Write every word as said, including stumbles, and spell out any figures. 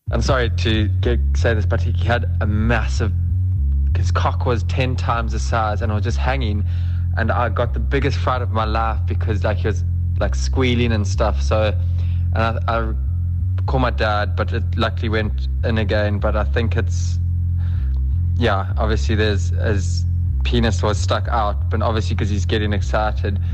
I'm sorry to get, say this, but he had a massive, his cock was ten times the size, and I was just hanging, and I got the biggest fright of my life because like he was like squealing and stuff. So, and I, I called my dad, but it luckily went in again. But I think it's, yeah, obviously there's, his penis was stuck out, but obviously because he's getting excited.